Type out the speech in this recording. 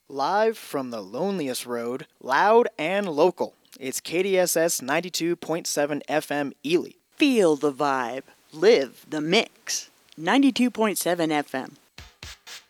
Live from the loneliest road, loud and local. It's KDSS 92.7 FM Ely. Feel the vibe. Live the mix. 92.7 FM.